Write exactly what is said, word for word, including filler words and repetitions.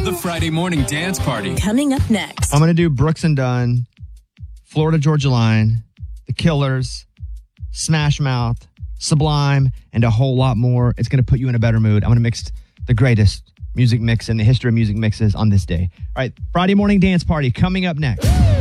The Friday Morning Dance Party. Coming up next. I'm going to do Brooks and Dunn, Florida Georgia Line, The Killers, Smash Mouth, Sublime, and a whole lot more. It's going to put you in a better mood. I'm going to mix the greatest music mix in the history of music mixes on this day. All right, Friday Morning Dance Party coming up next.